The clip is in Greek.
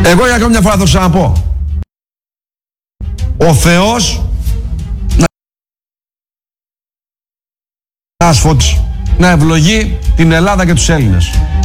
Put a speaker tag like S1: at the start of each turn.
S1: Εγώ για ακόμη μια φορά θα το ξαναπώ. Ο Θεός να ευλογεί την Ελλάδα και τους Έλληνες.